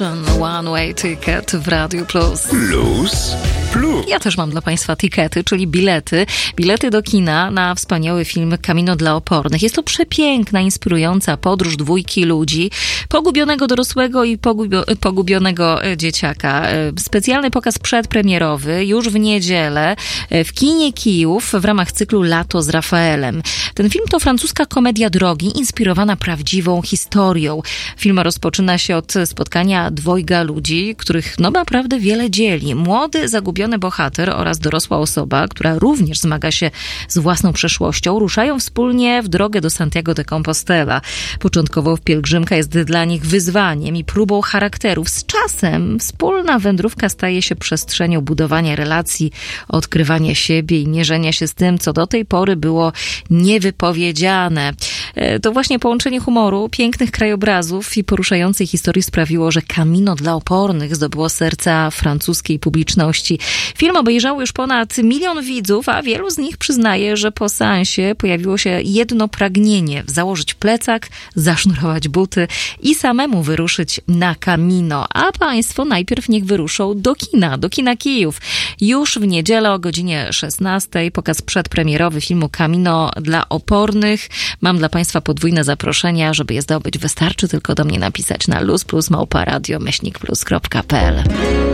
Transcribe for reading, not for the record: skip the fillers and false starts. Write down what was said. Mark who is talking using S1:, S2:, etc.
S1: Passion, One Way Ticket w Radiu Plus.
S2: Plus.
S1: Ja też mam dla Państwa tikety, czyli bilety. Bilety do kina na wspaniały film Camino dla opornych. Jest to przepiękna, inspirująca podróż dwójki ludzi, pogubionego dorosłego i pogubionego dzieciaka. Specjalny pokaz przedpremierowy już w niedzielę w kinie Kijów w ramach cyklu Lato z Rafaelem. Ten film to francuska komedia drogi, inspirowana prawdziwą historią. Film rozpoczyna się od spotkania dwojga ludzi, których naprawdę wiele dzieli. Młody, zagubiony bohater oraz dorosła osoba, która również zmaga się z własną przeszłością, ruszają wspólnie w drogę do Santiago de Compostela. Początkowo pielgrzymka jest dla nich wyzwaniem i próbą charakterów. Z czasem wspólna wędrówka staje się przestrzenią budowania relacji, odkrywania siebie i mierzenia się z tym, co do tej pory było niewypowiedziane. To właśnie połączenie humoru, pięknych krajobrazów i poruszającej historii sprawiło, że Camino dla opornych zdobyło serca francuskiej publiczności. Film obejrzało już ponad 1 milion widzów, a wielu z nich przyznaje, że po seansie pojawiło się jedno pragnienie: założyć plecak, zasznurować buty i samemu wyruszyć na Camino. A Państwo najpierw niech wyruszą do kina Kijów. Już w niedzielę o godzinie 16 pokaz przedpremierowy filmu Camino dla opornych. Mam dla Państwa podwójne zaproszenia. Żeby je zdobyć, wystarczy tylko do mnie napisać na luzplus@radio-plus.pl.